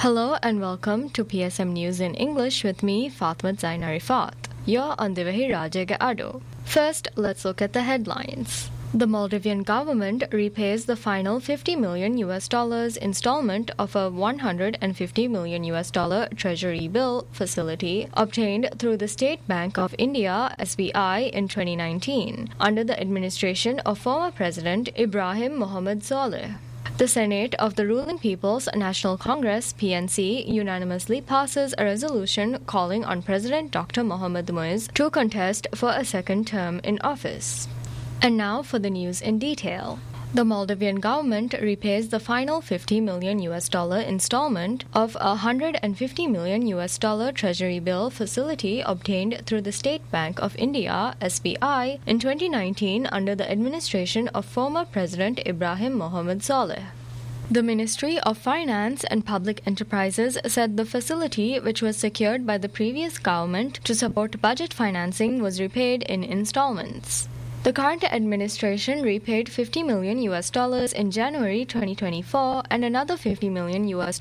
Hello and welcome to PSM News in English with me, Fatma Zaina Rifat. You're on Divahi Raja Ado. First, let's look at the headlines. The Maldivian government repays the final $50 million installment of a $150 million treasury bill facility obtained through the State Bank of India (SBI) in 2019 under the administration of former President Ibrahim Mohamed Solih. The Senate of the ruling People's National Congress (PNC) unanimously passes a resolution calling on President Dr. Mohamed Muiz to contest for a second term in office. And now for the news in detail. The Maldivian government repays the final $50 million installment of a $150 million treasury bill facility obtained through the State Bank of India (SBI) in 2019 under the administration of former President Ibrahim Mohamed Solih. The Ministry of Finance and Public Enterprises said the facility, which was secured by the previous government to support budget financing, was repaid in installments. The current administration repaid $50 million in January 2024 and another $50 million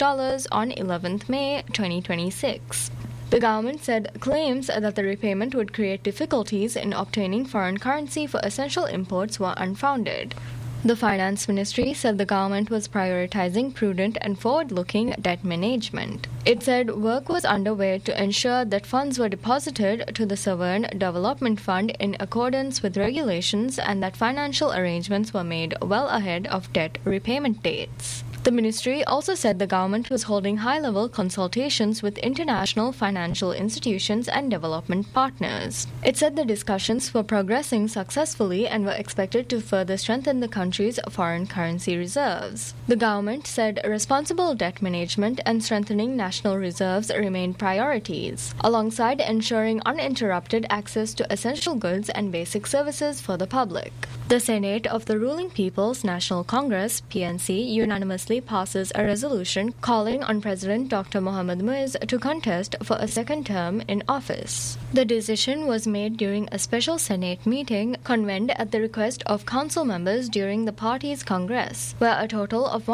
on 11th May 2026. The government said claims that the repayment would create difficulties in obtaining foreign currency for essential imports were unfounded. The Finance Ministry said the government was prioritizing prudent and forward-looking debt management. It said work was underway to ensure that funds were deposited to the Sovereign Development Fund in accordance with regulations and that financial arrangements were made well ahead of debt repayment dates. The ministry also said the government was holding high-level consultations with international financial institutions and development partners. It said the discussions were progressing successfully and were expected to further strengthen the country's foreign currency reserves. The government said responsible debt management and strengthening national reserves remained priorities, alongside ensuring uninterrupted access to essential goods and basic services for the public. The Senate of the ruling People's National Congress (PNC) unanimously passes a resolution calling on President Dr. Mohamed Muiz to contest for a second term in office. The decision was made during a special Senate meeting convened at the request of council members during the party's Congress, where a total of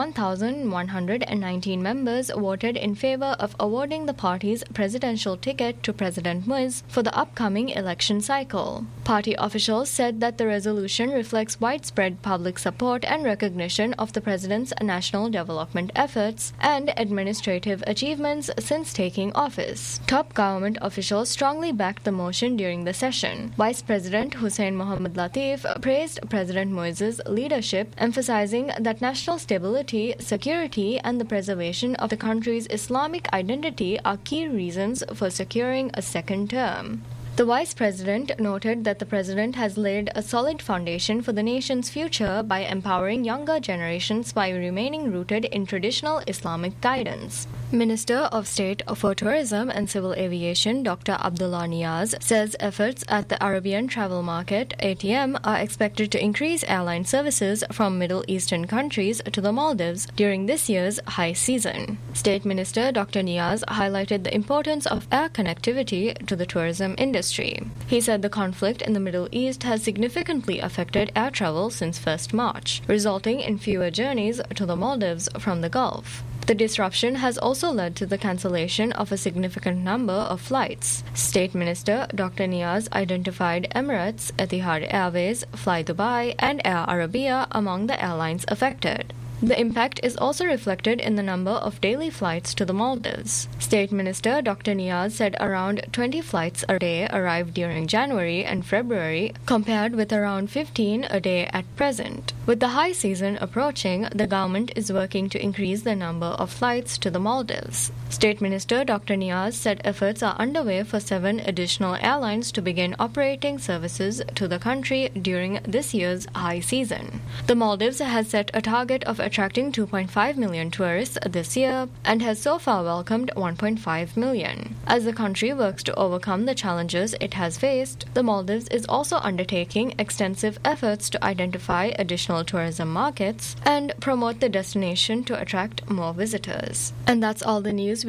1,119 members voted in favor of awarding the party's presidential ticket to President Muiz for the upcoming election cycle. Party officials said that the resolution reflects widespread public support and recognition of the president's national development efforts and administrative achievements since taking office. Top government officials strongly backed the motion during the session. Vice President Hussein Mohamed Latif praised President Muiz's leadership, emphasizing that national stability, security, and the preservation of the country's Islamic identity are key reasons for securing a second term. The Vice President noted that the President has laid a solid foundation for the nation's future by empowering younger generations by remaining rooted in traditional Islamic guidance. Minister of State for Tourism and Civil Aviation Dr. Abdullah Niaz says efforts at the Arabian Travel Market (ATM) are expected to increase airline services from Middle Eastern countries to the Maldives during this year's high season. State Minister Dr. Niaz highlighted the importance of air connectivity to the tourism industry. He said the conflict in the Middle East has significantly affected air travel since 1st March, resulting in fewer journeys to the Maldives from the Gulf. The disruption has also led to the cancellation of a significant number of flights. State Minister Dr. Niaz identified Emirates, Etihad Airways, Fly Dubai, and Air Arabia among the airlines affected. The impact is also reflected in the number of daily flights to the Maldives. State Minister Dr. Niaz said around 20 flights a day arrived during January and February, compared with around 15 a day at present. With the high season approaching, the government is working to increase the number of flights to the Maldives. State Minister Dr. Niaz said efforts are underway for 7 additional airlines to begin operating services to the country during this year's high season. The Maldives has set a target of attracting 2.5 million tourists this year and has so far welcomed 1.5 million. As the country works to overcome the challenges it has faced, the Maldives is also undertaking extensive efforts to identify additional tourism markets and promote the destination to attract more visitors. And that's all the news